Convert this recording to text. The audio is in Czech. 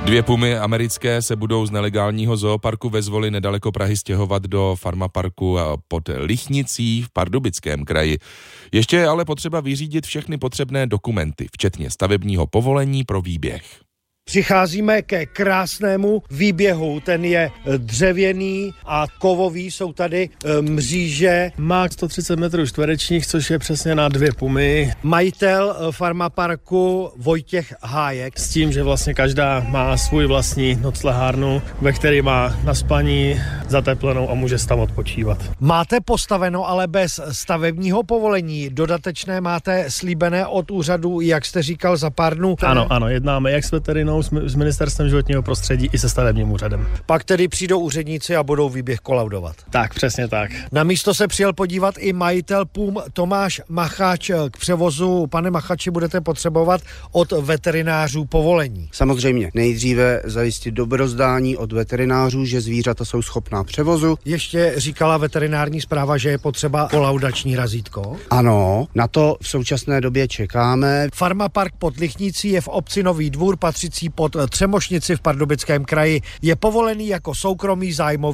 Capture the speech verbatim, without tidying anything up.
Dvě pumy americké se budou z nelegálního zooparku ve Zvoli nedaleko Prahy stěhovat do farmaparku pod Lichnicí v Pardubickém kraji. Ještě je ale potřeba vyřídit všechny potřebné dokumenty, včetně stavebního povolení pro výběh. Přicházíme ke krásnému výběhu, ten je dřevěný a kovový, jsou tady mříže. Má sto třicet metrů čtverečních, což je přesně na dvě pumy. Majitel farmaparku Vojtěch Hájek. S tím, že vlastně každá má svůj vlastní noclehárnu, ve který má na spaní, zateplenou a může tam odpočívat. Máte postaveno, ale bez stavebního povolení. Dodatečné máte slíbené od úřadu, jak jste říkal, za pár dnů. Ano, ano, jednáme jak s veterinou, s Ministerstvem životního prostředí i se stavebním úřadem. Pak tedy přijdou úředníci a budou výběh kolaudovat. Tak, přesně tak. Na místo se přijel podívat i majitel pum Tomáš Macháč. K převozu, pane Machači, budete potřebovat od veterinářů povolení. Samozřejmě nejdříve zajistit dobrozdání od veterinářů, že zvířata jsou schopná převozu. Ještě říkala veterinární správa, že je potřeba kolaudační razítko. Ano, na to v současné době čekáme. Farmapark pod Lichnicí je v obci Nový Dvůr, patřící pod Třemošnici v Pardubickém kraji. Je povolený jako soukromý zájmový